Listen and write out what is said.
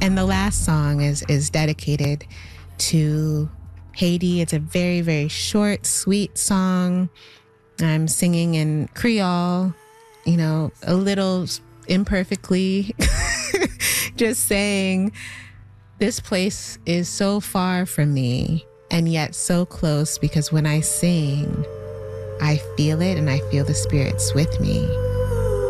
And the last song is dedicated to Haiti. It's a very, very short, sweet song. I'm singing in Creole, you know, a little imperfectly, just saying, this place is so far from me and yet so close, because when I sing, I feel it and I feel the spirits with me.